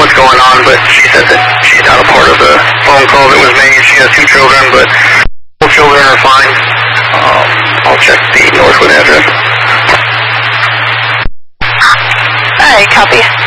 what's going on, but she said that she's not a part of the phone call that was made. She has 2 children, but both children are fine. I'll check the Northwood address. Alright, copy.